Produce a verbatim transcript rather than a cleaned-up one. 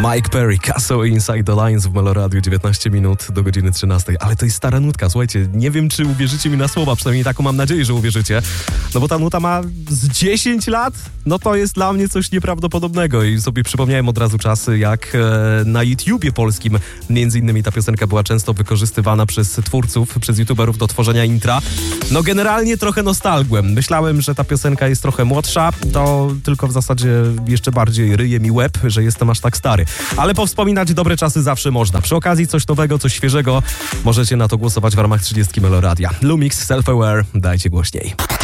Mike Perry, Castle Inside the Lines w Meloradiu, dziewiętnaście minut do godziny trzynastej. Ale to jest stara nutka, słuchajcie, nie wiem, czy uwierzycie mi na słowa, przynajmniej taką mam nadzieję, że uwierzycie. No bo ta nuta ma z dziesięć lat, no to jest dla mnie coś nieprawdopodobnego i sobie przypomniałem od razu czasy, jak e, na YouTubie polskim między innymi ta piosenka była często wykorzystywana przez twórców, przez youtuberów do tworzenia intra. No generalnie trochę nostalgłem. Myślałem, że ta piosenka jest trochę młodsza, to tylko w zasadzie jeszcze bardziej ryje mi łeb, że jestem aż tak stary. Ale powspominać dobre czasy zawsze można. Przy okazji coś nowego, coś świeżego, możecie na to głosować w ramach trzydziestki Meloradia. Lumix, Self-Aware, dajcie głośniej.